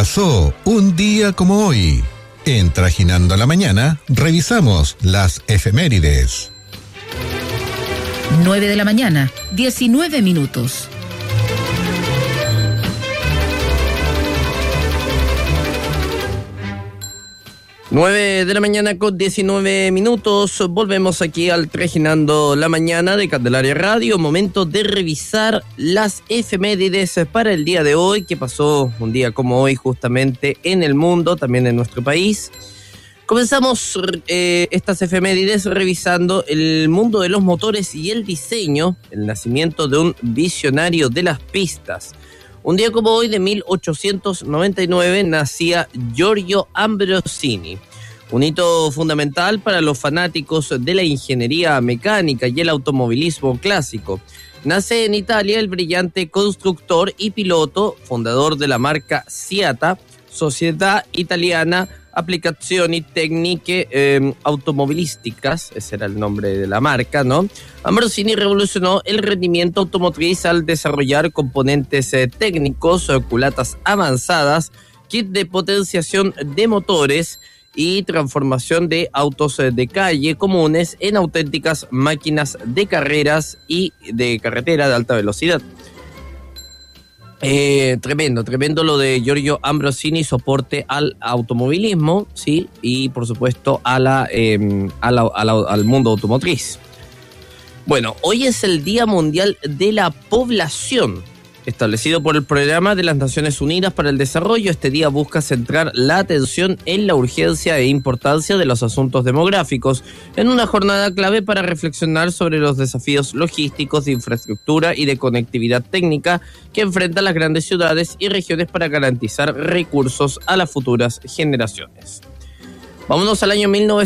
Pasó un día como hoy. En Trajinando la Mañana, revisamos las efemérides. 9 de la mañana, 19 minutos. Nueve de la mañana con 19 minutos. Volvemos aquí al Trajinando la Mañana de Candelaria Radio. Momento de revisar las efemérides para el día de hoy, que pasó un día como hoy justamente en el mundo, también en nuestro país. Comenzamos estas efemérides revisando el mundo de los motores y el diseño, el nacimiento de un visionario de las pistas. Un día como hoy de 1899 nacía Giorgio Ambrosini, un hito fundamental para los fanáticos de la ingeniería mecánica y el automovilismo clásico. Nace en Italia el brillante constructor y piloto, fundador de la marca Siata, Società Italiana Applicazioni Tecniche Automovilísticas, ese era el nombre de la marca, ¿no? Ambrosini revolucionó el rendimiento automotriz al desarrollar componentes técnicos, culatas avanzadas, kit de potenciación de motores y transformación de autos de calle comunes en auténticas máquinas de carreras y de carretera de alta velocidad. Tremendo lo de Giorgio Ambrosini, soporte al automovilismo, sí, y por supuesto al mundo automotriz. Bueno, hoy es el Día Mundial de la Población, establecido por el Programa de las Naciones Unidas para el Desarrollo. Este día busca centrar la atención en la urgencia e importancia de los asuntos demográficos, en una jornada clave para reflexionar sobre los desafíos logísticos, de infraestructura y de conectividad técnica que enfrentan las grandes ciudades y regiones para garantizar recursos a las futuras generaciones. Vámonos al año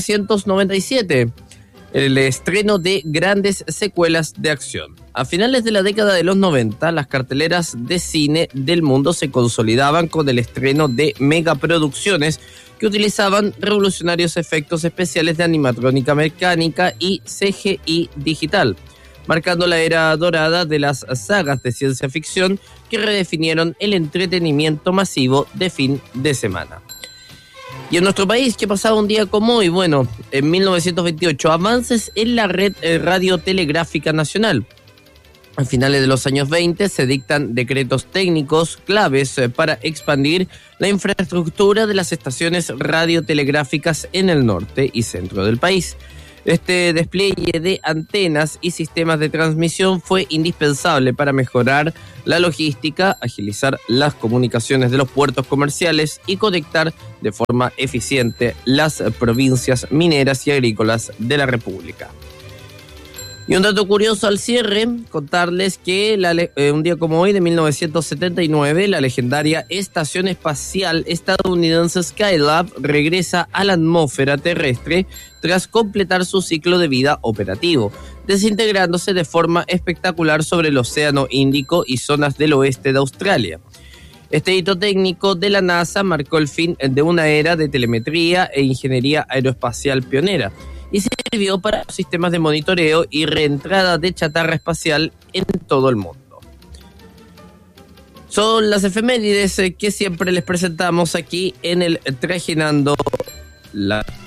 1997. El estreno de grandes secuelas de acción. A finales de la década de los 90, las carteleras de cine del mundo se consolidaban con el estreno de megaproducciones que utilizaban revolucionarios efectos especiales de animatrónica mecánica y CGI digital, marcando la era dorada de las sagas de ciencia ficción que redefinieron el entretenimiento masivo de fin de semana. Y en nuestro país, ¿qué pasaba un día como hoy? Bueno, en 1928, avances en la red radiotelegráfica nacional. A finales de los años 20 se dictan decretos técnicos claves para expandir la infraestructura de las estaciones radiotelegráficas en el norte y centro del país. Este despliegue de antenas y sistemas de transmisión fue indispensable para mejorar la logística, agilizar las comunicaciones de los puertos comerciales y conectar de forma eficiente las provincias mineras y agrícolas de la República. Y un dato curioso al cierre, contarles que un día como hoy de 1979, la legendaria estación espacial estadounidense Skylab regresa a la atmósfera terrestre tras completar su ciclo de vida operativo, desintegrándose de forma espectacular sobre el Océano Índico y zonas del oeste de Australia. Este hito técnico de la NASA marcó el fin de una era de telemetría e ingeniería aeroespacial pionera, y sirvió para sistemas de monitoreo y reentrada de chatarra espacial en todo el mundo. Son las efemérides que siempre les presentamos aquí en el Trajinando la